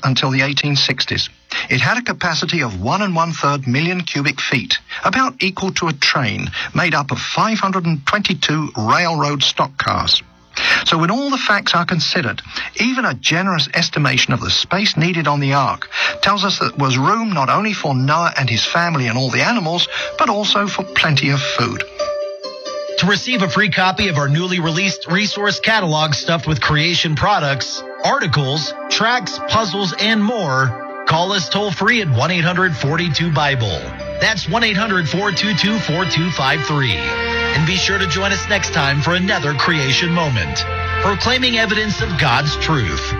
until the 1860s. It had a capacity of 1 1/3 million cubic feet, about equal to a train made up of 522 railroad stock cars. So when all the facts are considered, even a generous estimation of the space needed on the ark tells us that there was room not only for Noah and his family and all the animals, but also for plenty of food. To receive a free copy of our newly released resource catalog stuffed with creation products, articles, tracts, puzzles, and more, call us toll-free at 1-800-42-BIBLE. That's 1-800-422-4253. And be sure to join us next time for another creation moment, proclaiming evidence of God's truth.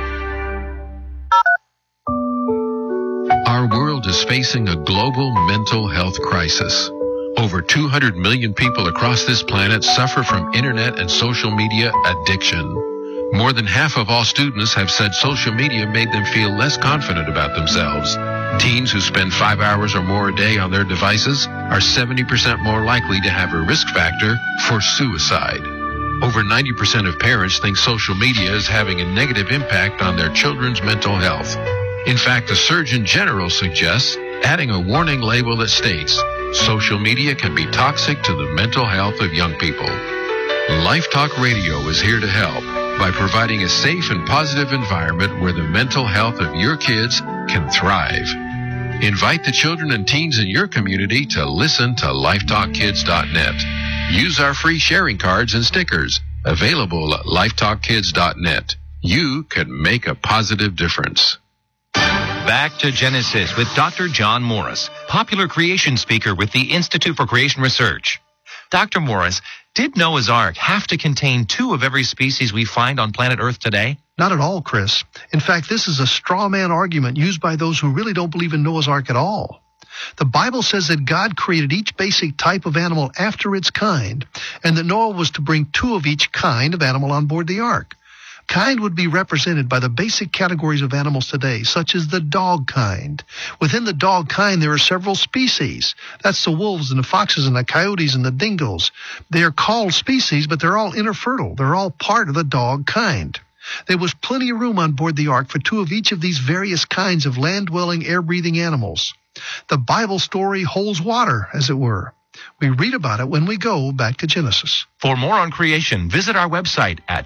Our world is facing a global mental health crisis. Over 200 million people across this planet suffer from internet and social media addiction. More than half of all students have said social media made them feel less confident about themselves. Teens who spend 5 hours or more a day on their devices are 70% more likely to have a risk factor for suicide. Over 90% of parents think social media is having a negative impact on their children's mental health. In fact, the Surgeon General suggests adding a warning label that states, social media can be toxic to the mental health of young people. Life Talk Radio is here to help by providing a safe and positive environment where the mental health of your kids can thrive. Invite the children and teens in your community to listen to lifetalkkids.net. Use our free sharing cards and stickers available at lifetalkkids.net. You can make a positive difference. Back to Genesis with Dr. John Morris, popular creation speaker with the Institute for Creation Research. Dr. Morris, did Noah's Ark have to contain 2 of every species we find on planet Earth today? Not at all, Chris. In fact, this is a straw man argument used by those who really don't believe in Noah's Ark at all. The Bible says that God created each basic type of animal after its kind, and that Noah was to bring 2 of each kind of animal on board the ark. Kind would be represented by the basic categories of animals today, such as the dog kind. Within the dog kind, there are several species. That's the wolves and the foxes and the coyotes and the dingoes. They are called species, but they're all interfertile. They're all part of the dog kind. There was plenty of room on board the ark for 2 of each of these various kinds of land-dwelling, air-breathing animals. The Bible story holds water, as it were. We read about it when we go back to Genesis. For more on creation, visit our website at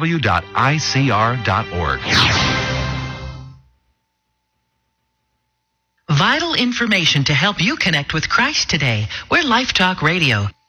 www.icr.org. Vital information to help you connect with Christ today. We're Life Talk Radio.